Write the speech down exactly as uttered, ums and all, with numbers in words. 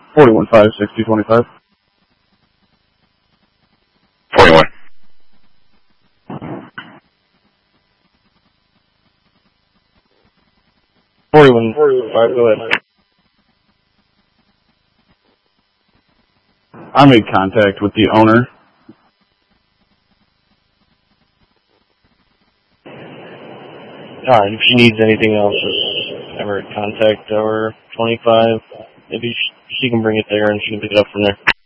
Forty-one five sixty twenty-five. Forty-one. Forty-one. Forty-one five. Go ahead. I made contact with the owner. Alright, if she needs anything else, just have her contact our twenty-five. Maybe she can bring it there and she can pick it up from there.